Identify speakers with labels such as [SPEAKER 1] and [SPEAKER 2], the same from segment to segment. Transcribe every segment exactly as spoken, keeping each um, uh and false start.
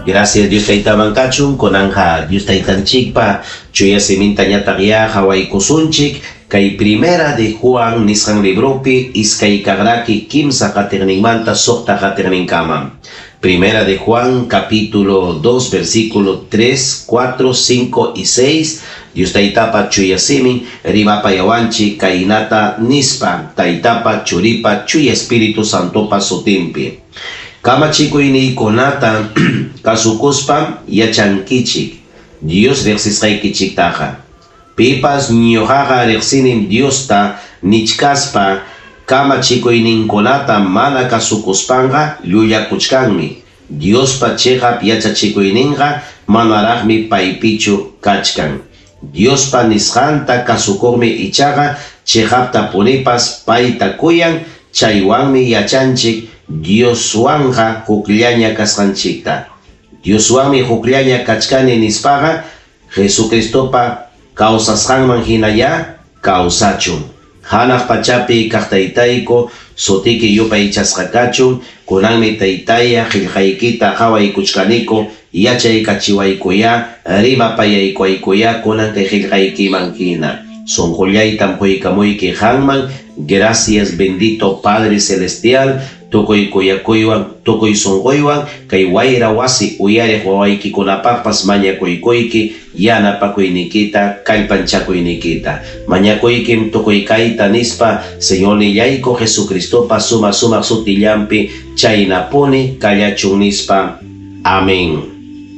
[SPEAKER 1] Gracias Dios taita mankachun, konanja Dios taitan chikpa, chuya seminta ñataria, Hawaii kusunchik, kay primera de Juan nisran libropi, iskay kagraki kimsa katernimanta sokta katerninkama. Primera de Juan, capítulo dos, versículo tres, cuatro, cinco y seis. Dios taitapa chuyasimin, rimapa yawanchi, kainata nispa, taitapa churipa, chuy Espíritu Santo pasotimpi. Kama chico ini konata, kasukuspa, yachankichik, Dios rexisray kichik taja. Pipas nyohaga rexinim Dios ta, nichkaspa, kama chico ini konata, mana kasukuspanga, luya kuchkanmi. Dios pa chehap yacha chico ininga, manarahmi paipichu kachkan. Dios pa nishanta kasukormi ichaga, chehapta ponipas paita kuyan, chaywanmi yachanchik, Dios wanja hukliaña kasqanchikta. Dios wanmi hukliaña kachkani nispaga, Jesucristo pa kausasqanman hinaya kausachun. Hanaq pachapi kaqtaytayko sotiki yupay chasqakachun, kunanmi taytaya qillqaykita qhawaykuchkaniko, yachay kachiwaykuya, rima payaykuaykuya, kunan kay qillqaykiman hina. Sonqullaytam quykamuyki hanman, gracias bendito Padre Celestial, tukoy kuyakuywan, tukoy sonquywan, kay wayra wasi uyariq wawaykikunapaqpas mañakuykuyki, yanapakuynikita, kallpanchakuynikita. Mañakuykim tukoy kayta nispa, Señor nillayko Jesucristopa suma sumaq sutillampi, chaynapuni kallachun nispa. Amén.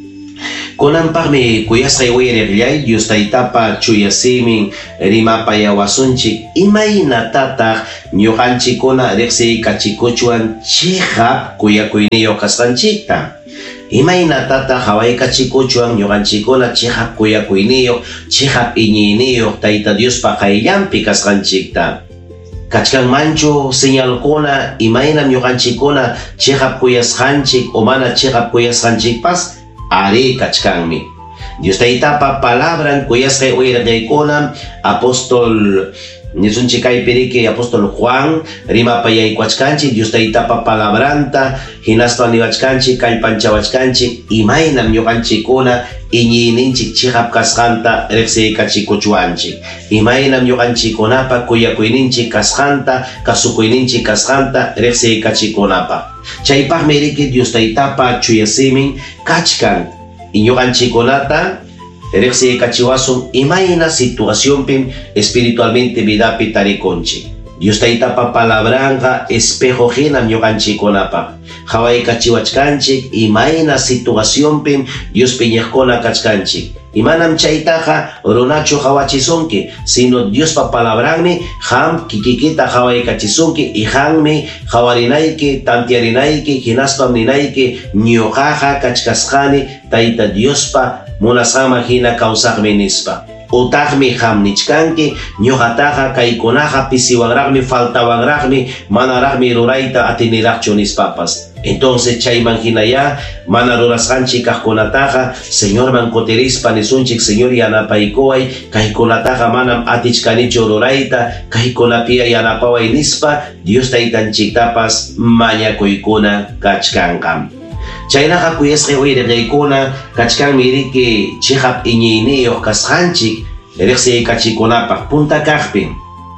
[SPEAKER 1] Kunanpaqmi kuyasqay wayriqllay, Dios taytapa chuyasimin rimapa yawasunchik, imaynatataq ñuqanchikkuna riqsiykachikuchwan chihap kuyakuyniyoq kasqanchikta. Imaynatataq hawaykachikuchwan ñuqanchikkuna chihap kuyakuyniyoq, chihap iñiyniyoq Tayta Diospa qayllanpi kasqanchikta. Kachkanmanchu señalkuna imaynam ñuqanchikkuna chihap kuyasqanchik o mana chihap kuyasqanchikpas ari kachkanmi. Dios taytapa palabran kuyasqay uyraqaykuna apóstol nisunchikay piriki apóstol Juan rimapa yaykuachkanchik Dios taytapa palabranta hinaspa niwachkanchik kallpanchawachkanchik imaynam ñuqanchikkuna iñiyninchik chihap kasqanta riqsiykachikuchwanchik, imaynam ñuqanchikkunapa kuyakuyninchik kasqanta kasukuyninchik kasqanta riqsiykachikunapaq. Chaypaqmi riki Dios taytapa chuyasimin kachkan ñuqanchikkunata riqsiykachiwasun imayna situacionpim espiritualmente vidapi tarikunchik. Dios taytapa palabranqa espejo hinam ñuqanchikkunapaq. Qhawaykachiwachkanchik imayna situacionpim Dios piñaqkuna kachkanchik. Imanam chaytaqa runachu hawachisunki, sino Diospa palabranmi ham kikikita hawaykachisunki y hanmi hawarinayki, tantiarinayki, hinaspam ninayki, ñuqaqa kachkasqani Tayta Diospa munasqanman hina kawsaqmi nispa. Utaqmi ham nichkanki, ñuqataqa kaykunaqa pisiwanraqmi, faltawanraqmi, manaraqmi rurayta atiniraqchu nispapas. Entonces chayman hinaya, mana rurasqanchik kaqkunataqa, Señorman kutirispa nisunchik, Señor yanapaykuway, kaykunataqa manam atichkanichu rurayta, kaykunapiya yanapaway nispa, Dios taytanchiktapas mañakuykuna kachkanqam. Chaynaqa kuyasqay uyraqaykuna kachkanmi riki chihap iñiyniyoq kasqanchik riqsiykachikunapaq punta kaqpin.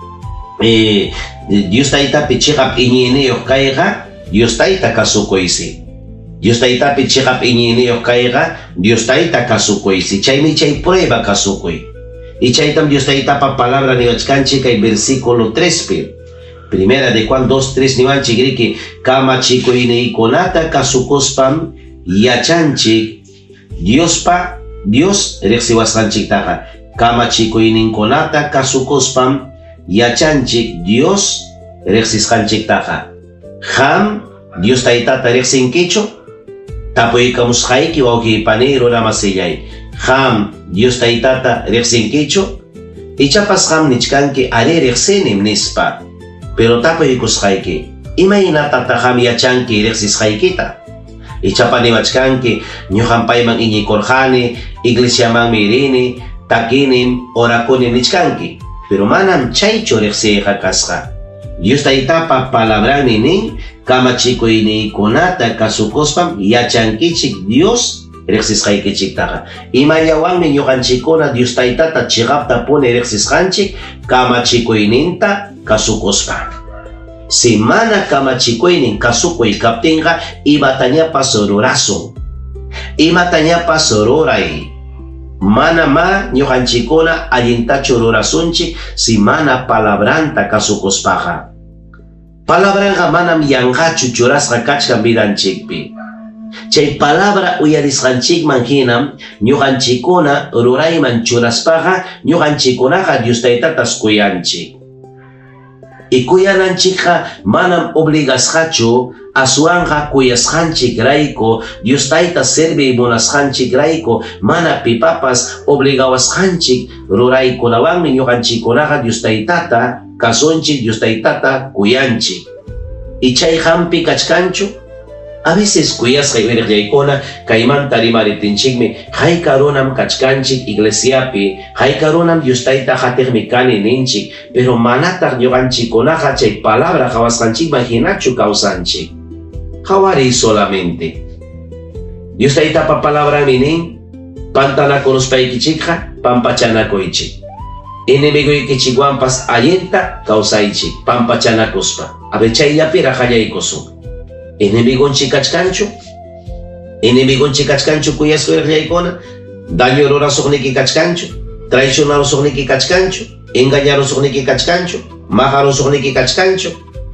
[SPEAKER 1] Eh, Dios taytapi chihap iñiyniyoq kayqa Dios tayta kasukuysi. Dios taytapi chihap iñiyniyoq kayqa Dios tayta kasukuysi. Chaymi chay prueba kasukuy. Y chaytam Dios taytapa palabra niwachkanchik kay versículo tres pi. Primera de Juan dos, tres niwanchik riki kama chikuynikunata kasukuspam yachanchik Diospa Dios riqsiwasqanchiktaqa. Kama chikuyninkunata kasukuspam yachanchik Dios riqsisqanchiktaqa. Ham Dios taytata riqsinkichu? Tapuykamusqayki wawqiypani runamasillay. Ham Dios taytata riqsinkichu? Ichapas ham nichkanki ari riqsinim nispa. Pero tapuykusqayki, imaynatata ham yachanki riqsisqaykita. Ichapaniwachkanki, ñuqanpayman iñikurqani, iglesiamanmi irini, takinim, orakunim nichkanki. Pero manam chaychu riqsiyqa kasqa. Dios taytapa palabranmi nin, kamachikuynikunata kasukuspam yachankichik Dios riqsisqaykichiktaqa. Imallawanmi ñuqanchikkuna Dios taytata chiqapta puni riqsisqanchik kamachikuyninta kasukuspa. Si mana kamachikuynin kasukuy kaptinqa imatañapas rurasun, imatañapas ruray. Mana ma ñuqanchikkuna allintachu rurasunchik si mana palabranta kasukuspaqa. Palabranqa manam yanqachu churasqa kachkan vidanchikpi. Chay palabra uyarisqanchikman hinam ñuqanchikkuna rurayman churaspaqa ñuqanchikkunaqa Dios taytatas kuyanchik. Y kuyananchikqa manam obligasqachu aswanqa kuyasqanchik rayku Dios tayta servi munasqanchik rayku mana pipapas obligawasqanchik ruraykunawanmi ñuqanchikkunaqa Dios taytata kasunchik, Dios taytata kuyanchik. Y chay hampi kachkanchu a veces kuyasqa yuyariqllaykuna kaymanta rimaritinchikmi hayka runam kachkanchik iglesiapi, hayka runam Dios tayta hatiqmi kani ninchik, pero manataq ñuqanchikkunaqa chay palabra qhawasqanchikman hinachu kawsanchik. Qhawariy solamente. Dios taytapa palabrami nin pantanakuruspaykichikqa pampachanakuychik. Inimiguykichikwanpas allinta kawsaychik pampachanakuspa. Abe chaylapira qallaykusun. Enemigonchik kachkanchu, enemigonchik kachkanchu kuyasquyriqllaykuna, daño rurasuqniki kachkanchu, traicionarusuqniki kachkanchu, engañarusuqniki kachkanchu, majarusuqniki kachkanchu,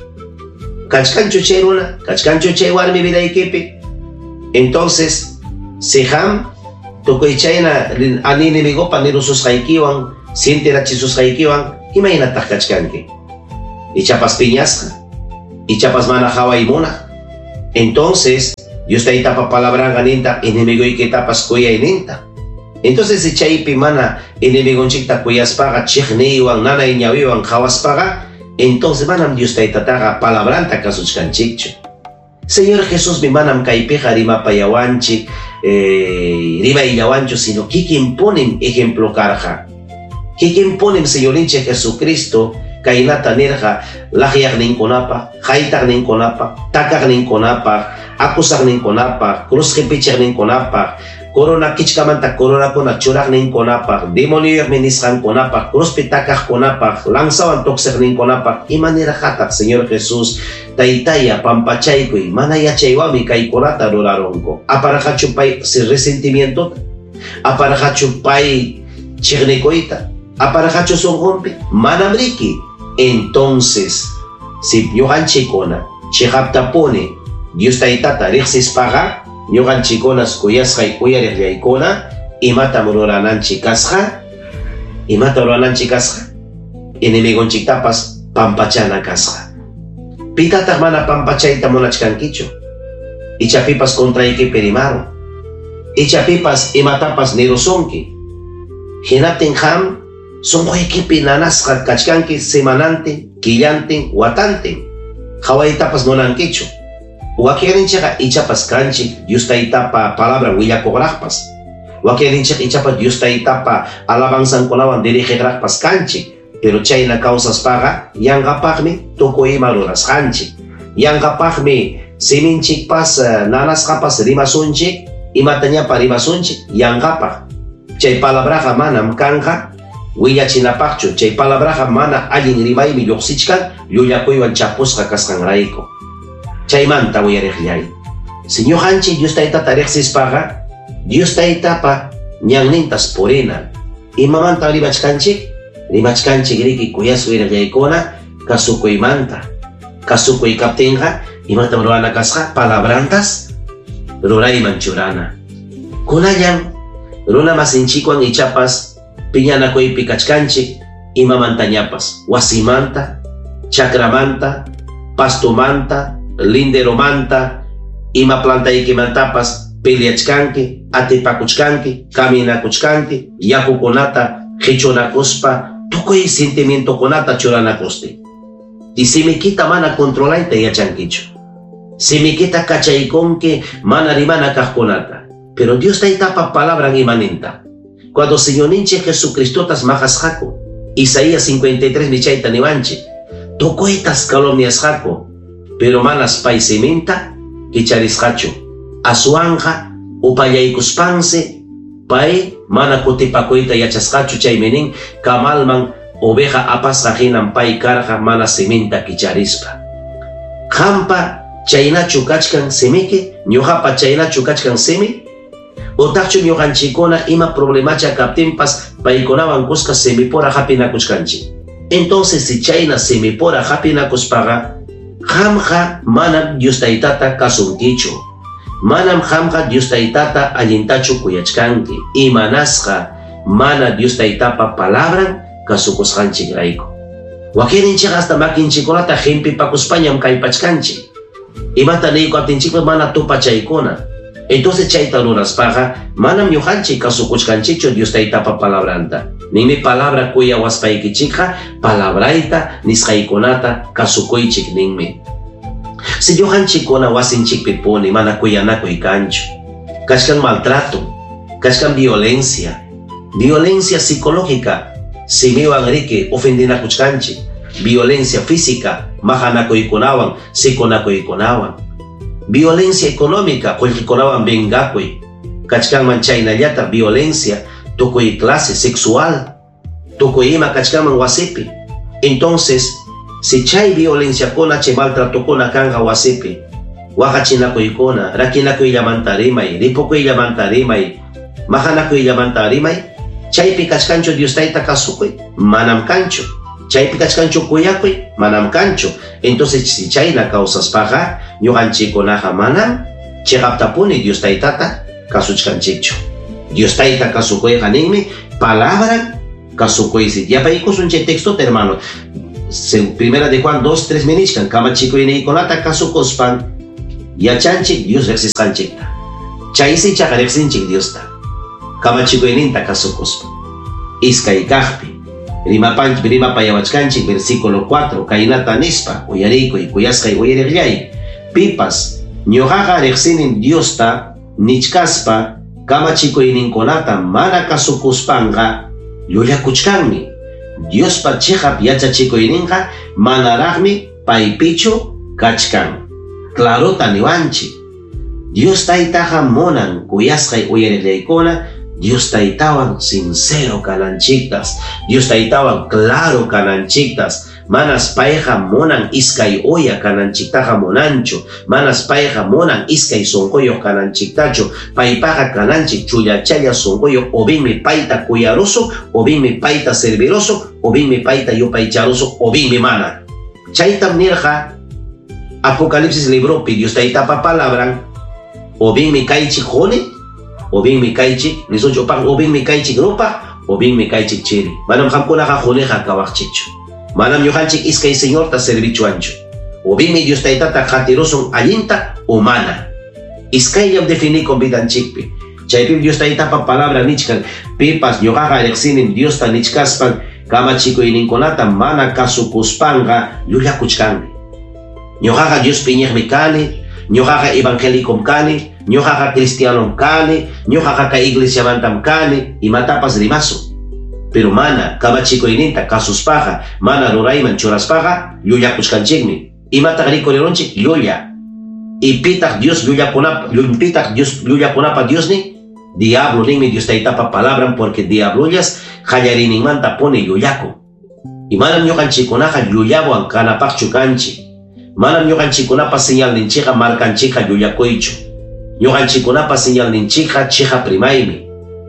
[SPEAKER 1] kachkanchu chay runa, kachkanchu chay warmi vidaykipi. Entonces, si ham tukuy chayna aninimigopa nirususqaykiwan, sintirachisусqaykiwan, imaynataq kachkanki. Ichapas piñasqa, ichapas mana hawaymunaq. Entonces, Dios taytapa palabranqa ninta inimiguykitapas kuyayninta. Entonces, si chaypi mana inimigunchikta kuyaspaqa chiqniywan, nanay ñawiwan qhawaspaqa, entonces manam Dios taytataqa palabranta kasuchkanchikchu. Señor Jesús mi manam kaypiqa rimapayawanchik, eh, rimayllawanchu, sino kikin punim ejemplo karqa. Kikin punim Señorinchik Jesucristo kainata nirqa laqyaqninkunapaq, haytaqninkunapaq, takaqninkunapaq, akusaqninkunapaq, cruzqipichiqninkunapaq, corona kichkamanta coronakuna churaqninkunapaq, demonioyuqmi nisqankunapaq, cruzpi takaqkunapaq, lanzawan tuqsiqninkunapaq, imaniraqataq Señor Jesús taytaya pampachaykuy mana yachaywanmi kaykunata rurarunku. Aparaqachu pay resentimientota, aparaqachu pay chiqnikuyta, aparaqachu sunqunpi, manam riki. Entonces, si ñuqanchikkuna chiqapta puni Dios taytata riqsispaqa, ñuqanchikkunas kuyasqay kuyariqllaykuna, imatam rurananchik kasqa, imatam rurananchik kasqa, inimigunchiktapas pampachana kasqa. Pitataq mana pampachayta munachkankichu, ichapipas kontraykipi rimaru, ichapipas imatapas nirusunki. Hinaptin ham sunquykipi nanasqa kachkanki semanantin, killantin, watantin, qhawaytapas munankichu. Wakirinchikqa ichapas kanchik Dios taytapa palabra willakuqraqpas, wakirinchik ichapas Dios taytapa alabanzankunawan dirijiqraqpas kanchik, pero chayna kawsaspaqa yanqapaqmi tukuy ima rurasqanchik, yanqapaqmi siminchikpas nanasqapas rimasunchik, imatañapa rimasunchik yanqapaq. Chay palabraqa manam kanqa willachinapaqchu, chay palabraqa mana allin rimaymi lluqsichkan llullakuywan chapusqa kasqanrayku. Chaymanta uyariqllay. Si ñuqanchik Dios taytata riqsispaqa, Dios taytapa ñannintas purina. Imamanta rimachkanchik, rimachkanchik riki kuyasquyriqllaykuna kasukuymanta. Kasukuy kaptinqa imatam rurana kasqa palabrantas rurayman churana. Kunallan runa masinchikwan ichapas piñanakuypi kachkanchik imamantañapas, wasimanta, chakramanta, pastumanta, linderomanta, ima plantaykimantapas peleachkanki, atipakuchkanki, caminakuchkanki, yakukunata hichunakuspa, tukuy sentimientokunata churanakusti. Y simikita mana controlayta yachankichu, simikita kachaykunki mana rimana kaqkunata. Pero Dios taytapa palabran imaninta. Cuando Señorinchik Jesucristotas majasqaku, Isaías cincuenta y tres michayta niwanchik, tukuytas calumniasqaku, pero manas pay siminta kicharisqachu, aswanqa upayaykuspansi pay mana kutipakoyta yachasqachu chaymenin kamalman oveja apasqa hinan pay karqa mana seminta kicharispa. Qampa chaynachu kachkan semiki, ñuqapa chaynachu kachkan semi, utaqchu ñuqanchikuna ima problemacha kaptinpas paykunawan kusqa semipura hapinakuchkanchik. Entonces si chayna semipura hapinakuspaqa qamqa manam Dios taytata kasunkichu, manam qamqa Dios taytata allintachu kuyachkanki, imanasqa mana Dios taytapa palabran kasukusqanchikrayku. Wakirinchik hasta makinchikunata himpipakuspañam kaypachkanchik, imata niykuaptinchikpas mana tupachaykuna. Entonces chayta ruraspaqa manam ñuqanchik kasukuchkanchikchu Dios taytapa palabranta. Nimi palabra kuya waspaykichikqa palabrayta nisqaykunata kasukuychik ninmi. Si ñuqanchikkuna wasinchikpi puni mana kuyanakuy kanchu, kachkan maltrato, kachkan violencia, violencia psicológica, simiwan riki ofendinakuchkanchik, violencia física, mahanakuykunawan, sikunakuykunawan, violencia económica, kullkikunawan vengakuy, kachkanman chaynallata violencia, tukuy clase sexual, tukuy ima kachkanman wasipi. Entonces, si chay violencia kuna chay maltrato kuna kanga wasipi, waqachinakuykuna, rakinakuyllamantarimay, ripukuyllamantarimay, mahanakuyllamantarimay, chaypi kachkanchu Dios tayta kasukuy, manam kanchu. Chaypi kachkanchu kuyakuy, manam kanchu. Entonces si chayna kawsaspaqa ñuqanchikunaqa manam chiqaptapuni Dios taytata kasuchkanchikchu. Dios tayta kasukuyqa ninmi palabra kasukuysi. Yapaykusun chay textota, hermano. Primera de Juan dos, tres minishkan kamachikuyniykunata kasukuspan yachanchik Dios reqsisqanchikta. Chaysi chaqa reqsinchik Diosta. Kamachikuyninta kasukuspan. Iskay kaqpi rimapanch rimapayawachkanchik versículo cuatro kaynata nispa uyariykuy kuyasqay uyariqllay pipas ñuqaqa riqsinin Diosta nichkaspa kamachikuyninkunata mana kasukuspanqa llullakuchkanmi. Diospa chiqap yachachikuyninqa manaraqmi paypichu kachkan. Clarota niwanchik. Dios taytaqa munan kuyasqay uyariqllaykuna Dios taytawan sincero kananchiktas, Dios taytawan claro kananchiktas, manas payqa munan iskay uya kananchiktaqa munanchu, manas payqa munan iskay sunquyuq kananchiktachu, paypaqa kananchik chullachalla sunquyuq, o binmi payta kuyarusuq, o binmi payta servirusuq, o binmi payta yupaycharusuq, o binmi mana. Chaytam nirqa Apocalipsis libropi Dios taytapa palabran, o binmi kaychik huni, o bien mi kaychik, nisocho pan, o bien mi kaychik ropa, o bien mi kaychik chiri. Manam hamkunaqa huneqa kawaqchikchu. Manam ñuqanchik iskay señorta servichuanchu. O bien mi Dios taytata qatirusun allinta o mana. Iskayllam definikun vidanchikpi. Chaypim Dios taytapa palabra nichkan, pipas ñuqaqa riqsinin Diosta nichkaspan, kamachikuyninkunata mana kasukuspanqa llullakuchkanmi. Ñuqaqa Dios piñiqmi kani, ñuqaqa evangelicum kani, ñuqaqa cristianom kani, ñuqaqa kay iglesia mantam kani, imatapas rimasu. Pero mana kamachikuyninta kasuspaqa, mana rurayman churaspaqa, llullakuchkanchikmi. Imata rikurunchik llulla. Y pitaq Dios llullakunapa, pitaq Dios llullakunapa Diosni, diablo ninmi Dios taytapa palabran, porque diablullas qallarininmanta pone llullaku. Y manam ñuqanchikunaqa llullawan kanapaqchu kanchik. Manam ñuqanchikunapa señal ninchiqa markanchiqa llullakuychu. Ñuqanchikunapa señal ninchiqa chiqa primaymi.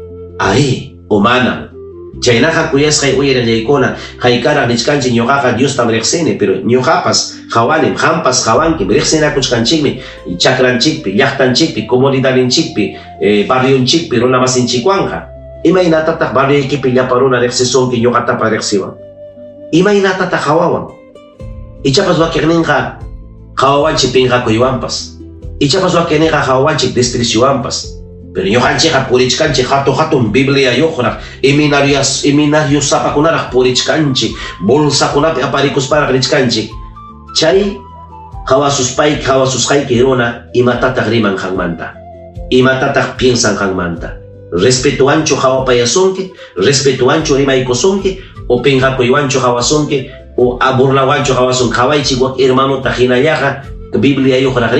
[SPEAKER 1] Ari, o manam. Chaynaqa kuyasqay uyariqllaykuna qaykaraq nichkanchik ñuqaqa Diostam riqsini, pero ñuqapas hawanim, hampas hawankim riqsinakuchkanchikmi chakranchikpi, llaqtanchikpi, comunidadinchikpi, eh, barrionchikpi, runa masinchikwanqa. Imaynatataq barriyaykipi llapa runa riqsisunki ñuqatapa riqsiwan. Imaynatataq hawawan. Ichapas wakiqninqa hawawanchik pinqakuywanpas. Ichapas wakiqninqa hawawanchik despreciawanpas. Pero ñuqanchikqa purichkanchik hatun hatun Biblia yuqraq, eminarios eminarios sapakunaraq purichkanchik, bolsakunapi aparikusparaq richkanchik. Chay hawasuspayki hawasusqayki runa imatataq riman qanmanta, imatataq piensan qanmanta. Respetuanchu hawapayasunki, respetuanchu rimaykusunki, o pinqakuywanchu hawasunki, o aburlawanchu hawasun qhawaychik wak hermanota hinallaqa Biblia yuqraq rin,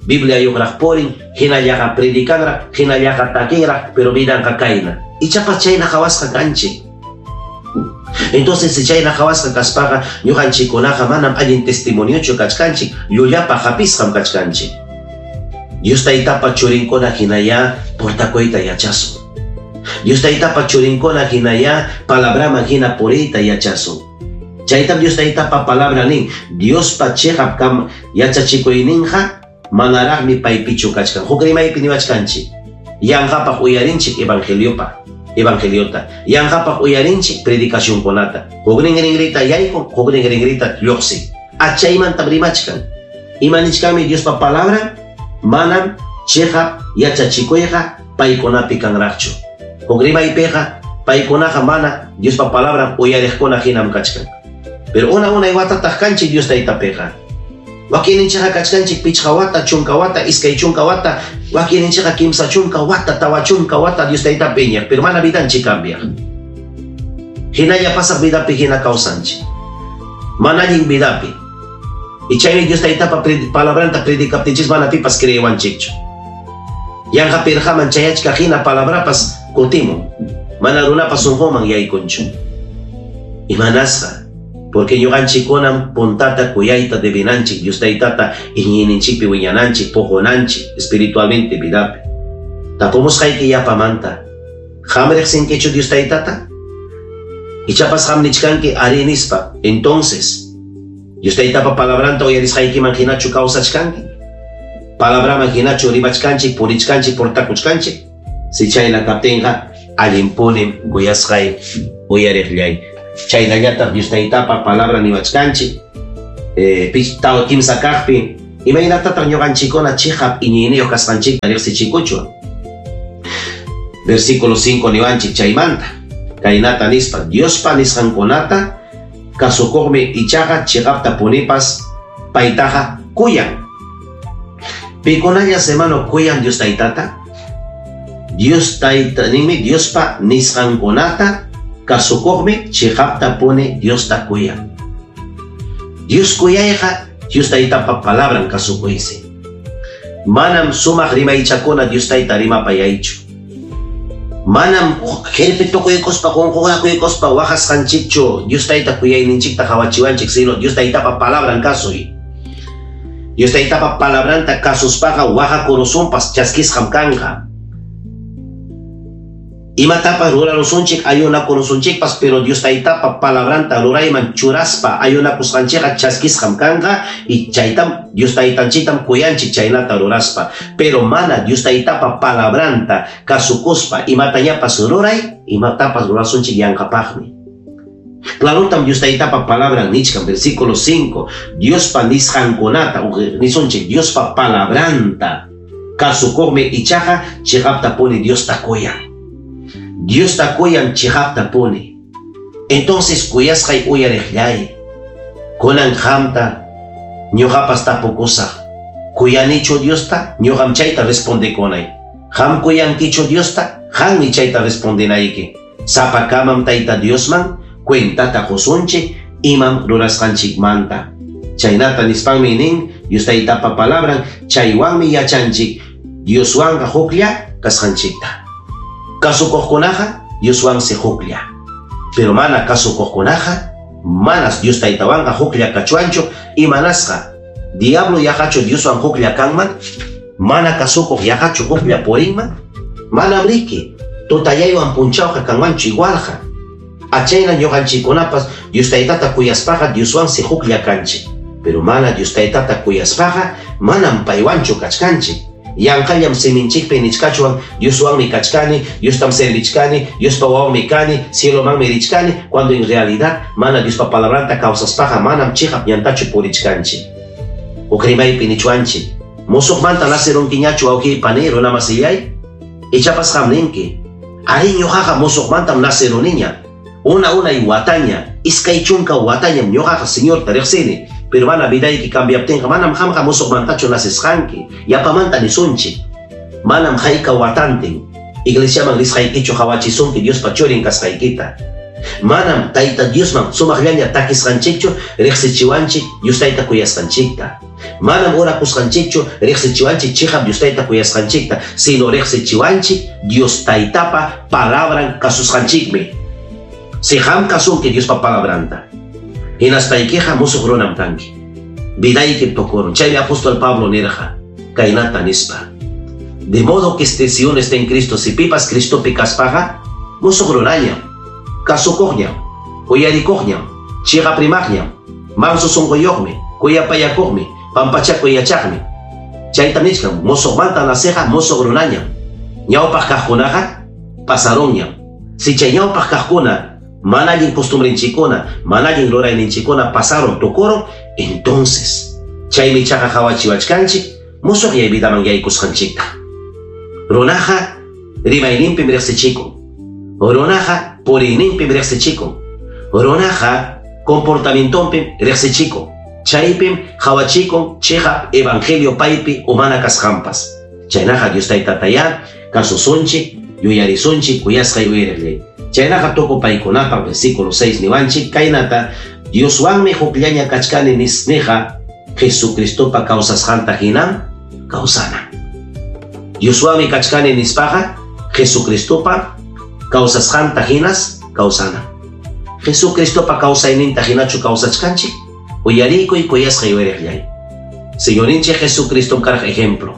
[SPEAKER 1] Biblia yugraq porin, hinallaqa predicanra, hinallaqa taquera, pero vidanqa kayna. Y chapas chayna hawasqa kanchik. Entonces si chayna hawasqa kaspaqa, ñuqanchikkunaqa manam allin testimoniochu kachkanchik, llullapa hapisqam kachkanchik. Dios taytapa churinkuna hinaya portakuyta yachasun. Dios taytapa churinkuna hinaya palabrama hina puriyta yachasun. Chaytam Dios taytapa palabra nin, Dios pa chejap kam yachachikuyninqa manaraqmi paypichu kachkan. Huk rimaypi niwachkanchik. Yanqapaq uyarinchik evangeliopa, evangeliota. Yanqapaq uyarinchik predicacionkunata. Huk rinringrita yaykun, huk rinringrita lluqsin. Achaymantam rimachkan. Imanichkami Diospa palabra manam chejap yachachikuyqa paykunapi kanraqchu. Huk rimaypiqa paykunaqa mana Diospa palabra uyariqkuna hinam kachkan. Pero una una iwatataq kanchik Dios taytapiqa. Wakininchikqa kachkanchik pichqa wata, chunka wata, iskay chunka wata, wakininchikqa kimsa chunka wata, tawa chunka wata Dios taytapi ñaq, pero mana vidanchik cambiaq. Hinalla pasaq vidapi hina kawsanchik. Manallin vidapi. Y chaymi Dios taytapa palabranta predicaptinchik mana pipas creewanchikchu. Yanqa pirqaman chayachka hina palabrapas kutimun. Mana runapas sunquman yaykunchu. Imanasqa. Porque ñuqanchikkunam puntata kuyayta debenanchik Dios taytata iñininchikpi wiñananchik, poqonanchik espiritualmente vidapi. Tapumusqayki yapamanta. Qam riqsinkichu Dios taytata? Ichapas qam nichkanki ari nispa. Entonces, Dios taytapa palabranta uyarisqaykiman hinachu kawsachkanki? Palabraman hinachu rimachkanchik, purichkanchik, portakuchkanchik? Si chayna kaptinqa allinpunim kuyasqay uyariqllay. Chaynallata Dios taytapa palabra niwachkanchik, eh, pichtaw kimsa kaqpi, imaynatataq ñuqanchikkuna chijap iñiyniyoq kasqanchikta riqsichikuchu. Versículo cinco niwanchik chaymanta, kaynata nispa, Diospa nisqankunata kasukuqmi ichaqa chigapta punipas paytaqa kuyan. Pikunalla semano kuyan Dios taytata? Dios tayta ninmi Diospa nisqankunata kasukuqmi chigapta pune Dios ta kuyan. Dios kuyayqa Dios taytapa palabran kasukuysi. Manam sumaq rimaychakuna Dios tayta rimapayaychu. Manam helpi tukuykuspa qunquraquykuspa waqasqanchikchu Dios tayta kuyayninchikta hawachiwanchik, sino Dios taytapa palabran kasuy. Dios taytapa palabranta kasuspaqa waqakurusunpas chaskisqam kanqa. Imatapas rurarusunchik ayunakurusunchikpas, pero Dios taytapa palabranta rurayman churaspa ayunakusqanchikqa chaskisqam kanqa, y chaytam Dios taytanchitam kuyanchik chaynata ruraspa. Pero mana Dios taytapa palabranta kasukuspa imatañapas ruray, imatapas rurasunchik yanqapaqmi. Clarutam Dios taytapa palabran nichkan, versículo cinco, Diospa nisqankunata nisunchik, Diospa palabranta kasukuqmi ichaqa chigapta puni Dios ta kuyan. Dios ta kuyan chigapta puni. Entonces kuyasqay uyariqllay, kunan qamta ñuqapas tapukusaq, kuyanichu Diosta? Ñuqam chayta respondekunay. Qam kuyankichu Diosta? Qammi chayta respondinayki. Sapakamam tayta Diosman cuentata qusunchik imam rurasqanchikmanta. Chaynata nispanmi nin Dios taytapa palabran chaywanmi yachanchik Dioswanqa huklla kasqanchikta. Kasukuqkunaqa Dioswansi huklla. Pero mana kasukuqkunaqa manas Dios taytawanqa huklla kachuanchu, imanasqa diablo yaqachu Dioswan huklla kanman, mana kasukuq yaqachu huklla purinman, manam riki tutayaywan punchawqa kanmanchu igualqa. Achayna ñuqanchikkunapas Dios taytata kuyaspaqa Dioswansi huklla kanchik, pero mana Dios taytata kuyaspaqa manam paywanchu kachkanchik. Yanqallam siminchikpi nichkachuan Dioswanmi kachkani, Diostam servichkani, Diospa wawanmi kani, cielomanmi richkani, cuando en realidad mana Diospa palabranta kawsaspaqa manam chihap ñantachu purichkanchik. Ukrimaypi nichuanchik, musuqmanta nasirunkiñachu awki pani runamasillay? Ichapas qam ninki, ari ñuqaqa musuqmantam nasiruniña, una una y wataña, iskay chunka watañam ñuqaqa señor riqsini, pero mana vidayki cambiaptinqa manam qamqa musuqmantachu nasisqanki, yapamanta nisunchik, manam hayka watantin, iglesiaman risqaykichu hawachisunki Diospa churin kasqaykita. Manam taita Dios man sumaglianya takis ranchicho, rexichiwanchi, yustaita kuyas ranchikta. Manam ora kusranchicho, rexichiwanchi, chihab yustaita kuyas ranchikta, sino rexichiwanchi, Dios taitapa palabran kasus ranchikme. Si ham kasun que Dios pa palabranta. Y nas taikeja musugronam tanki. Vidai que tocoron, chay apóstol Pablo nerja, kainata nispa. De modo que este si uno está en Cristo, si pipas Cristo picas paga, musugronanya, kasukoñam, kuyarikoñam, chiga primagñam, manso songoyogme, kuyapayakogme, pampacha kuyachagme. Chay tamichkam, musugmanta naseja, musugronanyam. Ñaupaj kajunaja, pasaronñam. Si chay ñaupaj kajuna, managin costumbre en chicona, managin lora en chicona, pasaron, tocoron, entonces, chay mi chaja jawachivachkanchi, musog ya evidaman ya ikuskanchikta. Ronaja, rimainin pimbrexse chico. Ronaja, porinin pimbrexse chico. Ronaja, comportamiento pimbrexse chico. Chaipim, jawachikon, cheja, evangelio paipi, humanakas jampas. Chaynaja, Dios taitataya, caso sonchi, yuyarisonchi, cuyasca yuirele. Chaynaja toko paikonapa, versículo seis nivanchi, kainata, Dios wanme hopliaña kachkane nisneja, Jesucristo pa causas janta hinam, causana. Dios wanme kachkane nispaja, Jesucristo pa causas janta hinas, causana. Jesucristo pa causa ininta hinachu causachkanchi, uyariko y cuyas hayuerejay. Señorinche Jesucristo caraj ejemplo.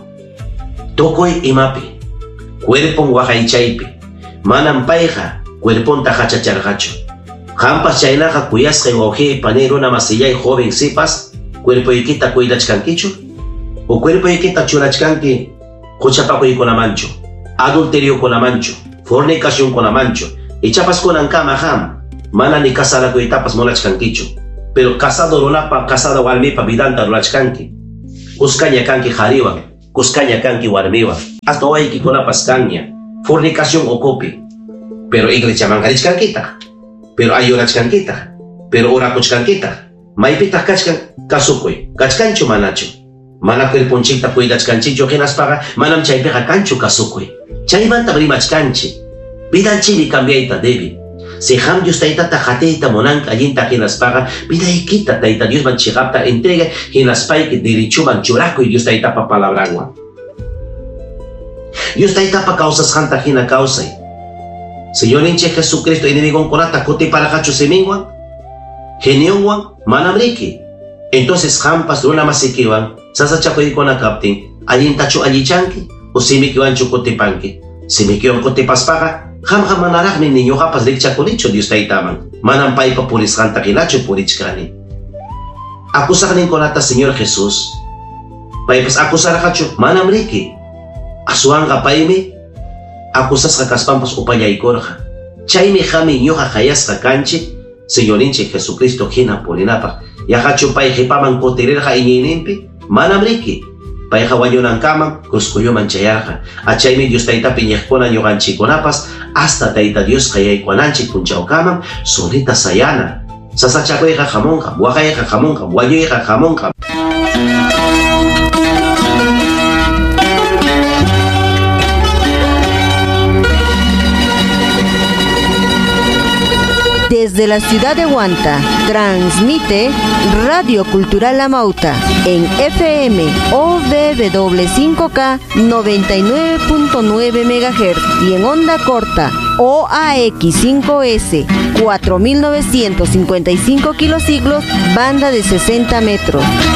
[SPEAKER 1] Tokoy imapi, cuerpon wahaychaypi, manam paija, cuerpon tajachachargacho. Jampas chaynaja cuyasca en oje panero namasillay joven sepas, cuerpo iquita cuidachcanquicho, o cuerpo iquita churachcanqui, cochapaco y con amancho, adulterio con amancho, fornicación con amancho, y chapas con ancama jam, mana ni casada cuitapas monachcanquicho, pero casado ronapa, casado walmipa vidanta rolachcanqui, cuscaña canqui jariba, cuscaña canqui warmiba, hasta hoy que con la pascaña, fornicación o copi, pero iglesia mangarichcanquita. Pero hay horas canquita, pero ora cochcanquita. Maipita cachcan, casucoy, cachcancho manacho. Mana cuerponchita puedas canchillo que nas paga, manam chaypeja cancho casucoy. Chaymanta brimachcanchi. Vida chili cambiaita debi. Se ham Dios taita tajateita monanca yinta que nas paga, vida iquita taita Dios manchigapta entrega que nas pai que dirichu manchuraco y Dios taita pa palabragua. Dios taita pa causas janta jina causa. Señor inche Jesucristo enemigo con ata cote para cacho seminguan, genionguan, manamriki. Entonces jampas de una masikiwan, sasa chaco y con a captain, allí en tacho allí chanqui, o si me kiwan chocote panque, si me kiwan cote paspaga, jam jam manarag ni niño japas de chacolicho Dios taitaman, manam paipa puris janta kilacho purichkani. Acusagan con ata Señor Jesús, paipas acusar a cacho, manamriki, asuanga paime, acusas cacaspampas upaya y corja. Chaime jami ñoja jayasca canche, señorinche Jesucristo gina polinapa. Yahacho pay jepaman cotererja y ñinempe, manamriki. Pay jawayonan kaman, cuscuyo manchayaja. A chaime Dios taita piñejcona ñoganchi conapas, hasta taita Dios jayay cuananchi punchao kaman, sonita sayana. Sasachacoeja jamonja, guajaeja jamonja, guayoeja jamonja.
[SPEAKER 2] Desde la ciudad de Huanta, transmite Radio Cultural La Mauta en F M O V W cinco K noventa y nueve punto nueve megahertz y en onda corta O A X cinco S cuatro mil novecientos cincuenta y cinco kilosiglos, banda de sesenta metros.